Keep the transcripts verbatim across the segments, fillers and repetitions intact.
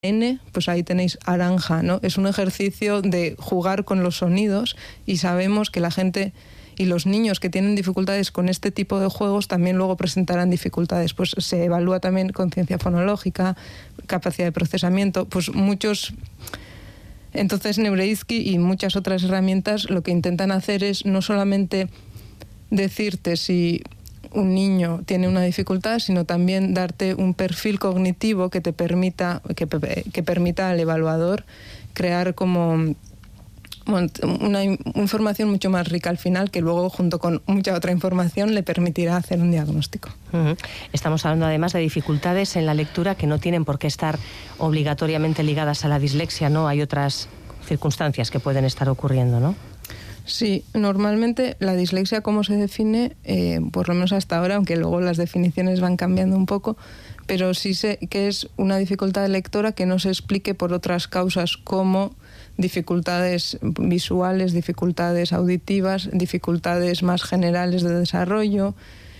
N, pues ahí tenéis naranja, ¿no? Es un ejercicio de jugar con los sonidos y sabemos que la gente y los niños que tienen dificultades con este tipo de juegos también luego presentarán dificultades. Pues se evalúa también conciencia fonológica, capacidad de procesamiento, pues muchos... Entonces Neureizki y muchas otras herramientas lo que intentan hacer es no solamente decirte si un niño tiene una dificultad, sino también darte un perfil cognitivo que te permita, que, que permita al evaluador crear como una información mucho más rica al final, que luego junto con mucha otra información le permitirá hacer un diagnóstico. Uh-huh. Estamos hablando además de dificultades en la lectura que no tienen por qué estar obligatoriamente ligadas a la dislexia, ¿no? Hay otras circunstancias que pueden estar ocurriendo, ¿no? Sí, normalmente la dislexia, como se define, eh, por lo menos hasta ahora, aunque luego las definiciones van cambiando un poco, pero sí sé que es una dificultad lectora que no se explique por otras causas como dificultades visuales, dificultades auditivas, dificultades más generales de desarrollo.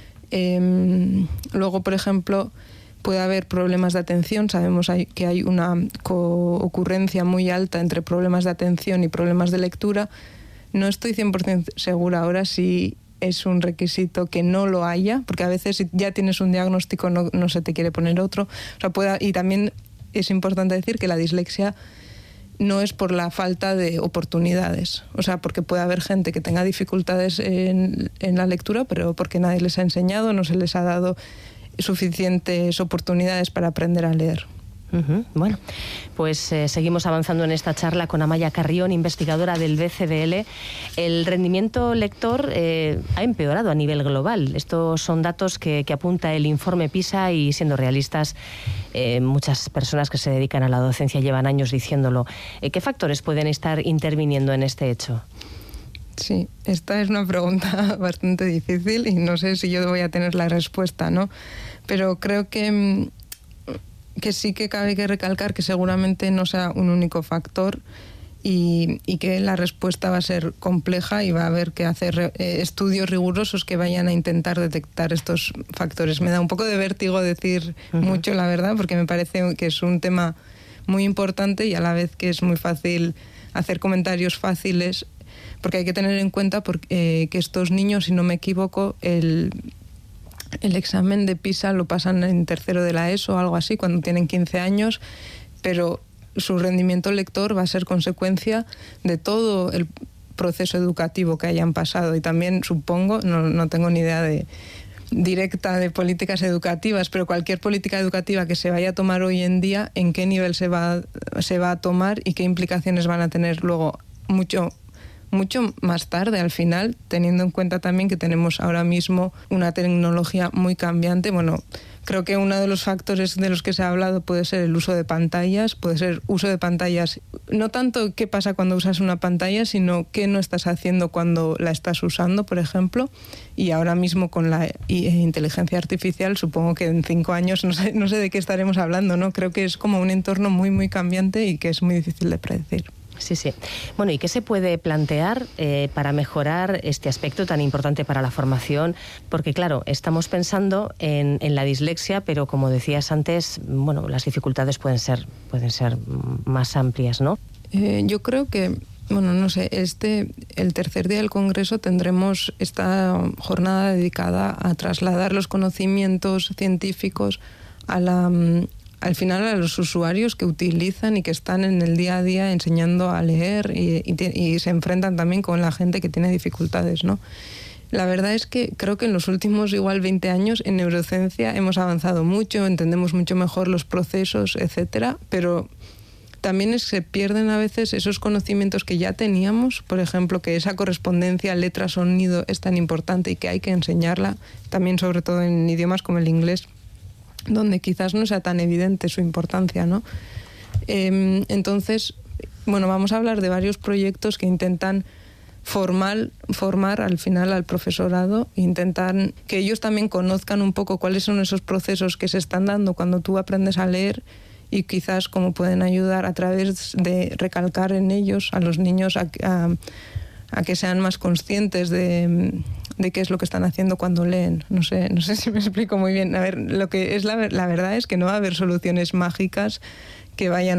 Eh, luego, por ejemplo, puede haber problemas de atención. Sabemos que hay una co-ocurrencia muy alta entre problemas de atención y problemas de lectura. No estoy cien por ciento segura ahora si es un requisito que no lo haya, porque a veces si ya tienes un diagnóstico no, no se te quiere poner otro. O sea, pueda, y también es importante decir que la dislexia no es por la falta de oportunidades. O sea, porque puede haber gente que tenga dificultades en, en la lectura, pero porque nadie les ha enseñado, no se les ha dado suficientes oportunidades para aprender a leer. Uh-huh. Bueno, pues eh, seguimos avanzando en esta charla con Amaia Carrión, investigadora del B C D L. El rendimiento lector eh, ha empeorado a nivel global. Estos son datos que, que apunta el informe PISA y, siendo realistas, eh, muchas personas que se dedican a la docencia llevan años diciéndolo. Eh, ¿Qué factores pueden estar interviniendo en este hecho? Sí, esta es una pregunta bastante difícil y no sé si yo voy a tener la respuesta, ¿no? Pero creo que... que sí que cabe que recalcar que seguramente no sea un único factor y, y que la respuesta va a ser compleja y va a haber que hacer eh, estudios rigurosos que vayan a intentar detectar estos factores. Me da un poco de vértigo decir uh-huh. mucho, la verdad, porque me parece que es un tema muy importante y a la vez que es muy fácil hacer comentarios fáciles, porque hay que tener en cuenta porque, eh, que estos niños, si no me equivoco, el... El examen de PISA lo pasan en tercero de la ESO o algo así, cuando tienen quince años, pero su rendimiento lector va a ser consecuencia de todo el proceso educativo que hayan pasado. Y también, supongo, no, no tengo ni idea de, directa de políticas educativas, pero cualquier política educativa que se vaya a tomar hoy en día, en qué nivel se va, se va a tomar y qué implicaciones van a tener luego mucho mucho más tarde, al final, teniendo en cuenta también que tenemos ahora mismo una tecnología muy cambiante. Bueno, creo que uno de los factores de los que se ha hablado puede ser el uso de pantallas, puede ser uso de pantallas, no tanto qué pasa cuando usas una pantalla, sino qué no estás haciendo cuando la estás usando, por ejemplo. Y ahora mismo con la inteligencia artificial, supongo que en cinco años, no sé, no sé de qué estaremos hablando, ¿no? Creo que es como un entorno muy, muy cambiante y que es muy difícil de predecir. Sí, sí. Bueno, ¿y qué se puede plantear eh, para mejorar este aspecto tan importante para la formación? Porque, claro, estamos pensando en, en la dislexia, pero como decías antes, bueno, las dificultades pueden ser, pueden ser más amplias, ¿no? Eh, yo creo que, bueno, no sé, este, el tercer día del Congreso tendremos esta jornada dedicada a trasladar los conocimientos científicos a la... al final a los usuarios que utilizan y que están en el día a día enseñando a leer y, y, y se enfrentan también con la gente que tiene dificultades, ¿no? La verdad es que creo que en los últimos igual veinte años en neurociencia hemos avanzado mucho, entendemos mucho mejor los procesos, etcétera, pero también es, se pierden a veces esos conocimientos que ya teníamos, por ejemplo, que esa correspondencia letra-sonido es tan importante y que hay que enseñarla, también sobre todo en idiomas como el inglés, donde quizás no sea tan evidente su importancia, ¿no? Eh, entonces, bueno, vamos a hablar de varios proyectos que intentan formar, formar al final al profesorado, intentan que ellos también conozcan un poco cuáles son esos procesos que se están dando cuando tú aprendes a leer y quizás cómo pueden ayudar a través de recalcar en ellos, a los niños, a, a, a que sean más conscientes de... de qué es lo que están haciendo cuando leen. No sé, no sé si me explico muy bien. A ver, lo que es la, la verdad es que no va a haber soluciones mágicas que vayan